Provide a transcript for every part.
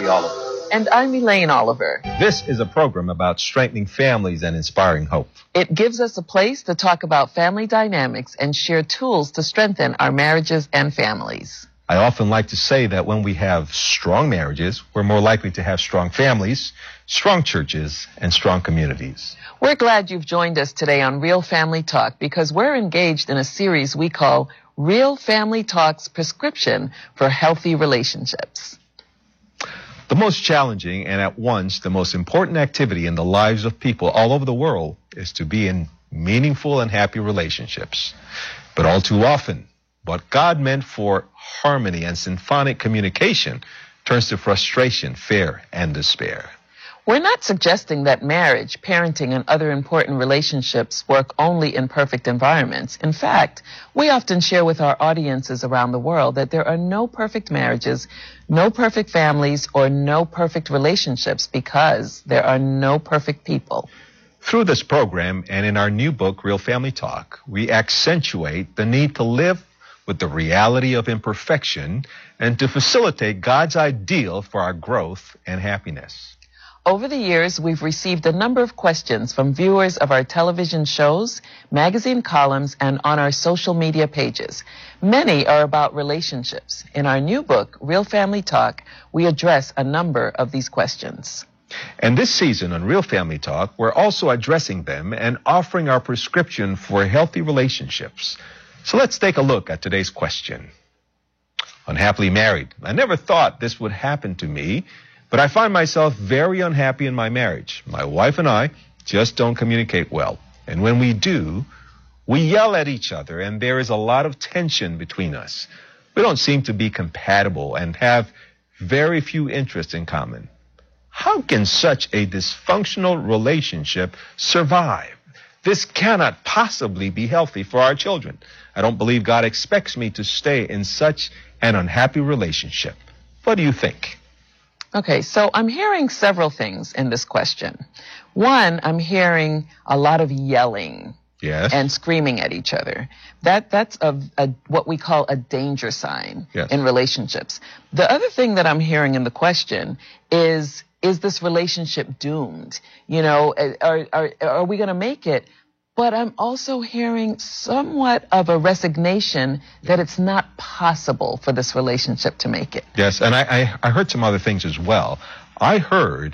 Gregory Oliver. And I'm Elaine Oliver. This is a program about strengthening families and inspiring hope. It gives us a place to talk about family dynamics and share tools to strengthen our marriages and families. I often like to say that when we have strong marriages, we're more likely to have strong families, strong churches, and strong communities. We're glad you've joined us today on Real Family Talk because we're engaged in a series we call Real Family Talk's Prescription for Healthy Relationships. The most challenging and at once the most important activity in the lives of people all over the world is to be in meaningful and happy relationships. But all too often, what God meant for harmony and symphonic communication turns to frustration, fear, and despair. We're not suggesting that marriage, parenting, and other important relationships work only in perfect environments. In fact, we often share with our audiences around the world that there are no perfect marriages, no perfect families, or no perfect relationships because there are no perfect people. Through this program and in our new book, Real Family Talk, we accentuate the need to live with the reality of imperfection and to facilitate God's ideal for our growth and happiness. Over the years, we've received a number of questions from viewers of our television shows, magazine columns, and on our social media pages. Many are about relationships. In our new book, Real Family Talk, we address a number of these questions. And this season on Real Family Talk, we're also addressing them and offering our prescription for healthy relationships. So let's take a look at today's question. Unhappily married. I never thought this would happen to me, but I find myself very unhappy in my marriage. My wife and I just don't communicate well. And when we do, we yell at each other, and there is a lot of tension between us. We don't seem to be compatible and have very few interests in common. How can such a dysfunctional relationship survive? This cannot possibly be healthy for our children. I don't believe God expects me to stay in such an unhappy relationship. What do you think? Okay, so I'm hearing several things in this question. One, I'm hearing a lot of yelling. Yes. And screaming at each other. That's what we call a danger sign. Yes. In relationships. The other thing that I'm hearing in the question is this relationship doomed? You know, are we going to make it? But I'm also hearing somewhat of a resignation that it's not possible for this relationship to make it. Yes, and I heard some other things as well. I heard,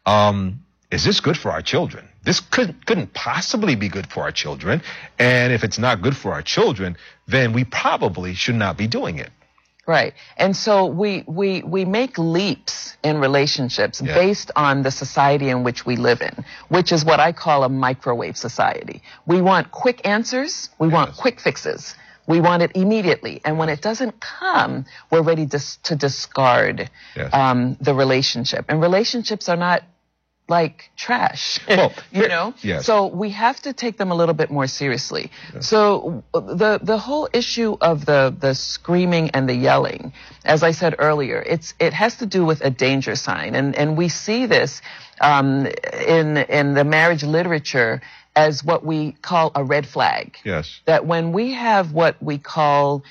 is this good for our children? This couldn't possibly be good for our children. And if it's not good for our children, then we probably should not be doing it. Right. And so we make leaps in relationships based on the society in which we live in, which is what I call a microwave society. We want quick answers. We want quick fixes. We want it immediately. And when it doesn't come, we're ready to discard the relationship. And relationships are not like trash, well, you know? Yes. So we have to take them a little bit more seriously. Yes. So the whole issue of the screaming and the yelling, as I said earlier, it has to do with a danger sign. And we see this in the marriage literature as what we call a red flag. Yes. That when we have what we call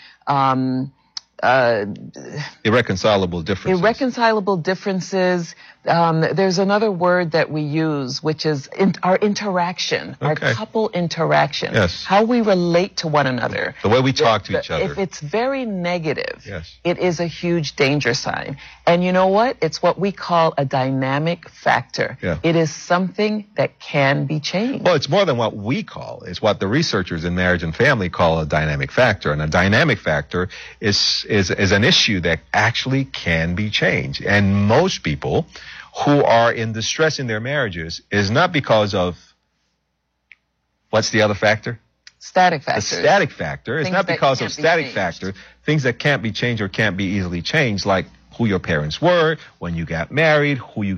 irreconcilable differences. There's another word that we use, which is our interaction, our couple interaction, how we relate to one another. The way we talk to each other. If it's very negative, it is a huge danger sign. And you know what? It's what we call a dynamic factor. It is something that can be changed. Well, it's more than what we call. It's what the researchers in marriage and family call a dynamic factor. And a dynamic factor is an issue that actually can be changed. And most people who are in distress in their marriages is not because of, what's the other factor? Static factors. The static factor is not because of static factor, things that can't be changed or can't be easily changed, like who your parents were, when you got married, who you